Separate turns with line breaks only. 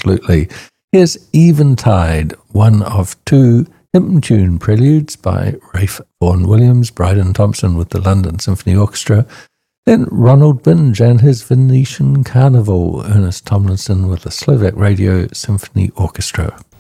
absolutely. Here's Eventide, one of two hymn tune preludes by Ralph Vaughan Williams, Bryden Thompson with the London Symphony Orchestra, then Ronald Binge and his Venetian Carnival, Ernest Tomlinson with the Slovak Radio Symphony Orchestra.